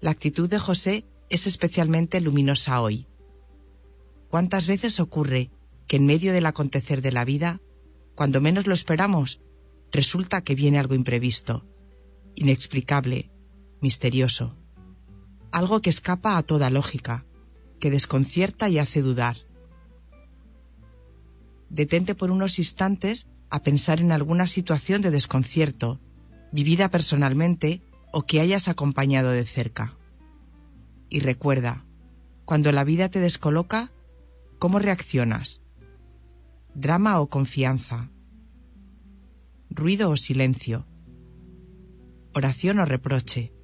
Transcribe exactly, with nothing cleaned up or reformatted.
La actitud de José es especialmente luminosa hoy. ¿Cuántas veces ocurre que en medio del acontecer de la vida, cuando menos lo esperamos, resulta que viene algo imprevisto, inexplicable, misterioso, algo que escapa a toda lógica, que desconcierta y hace dudar? Detente por unos instantes a pensar en alguna situación de desconcierto, vivida personalmente o que hayas acompañado de cerca. Y recuerda, cuando la vida te descoloca, ¿cómo reaccionas? ¿Drama o confianza? ¿Ruido o silencio? ¿Oración o reproche?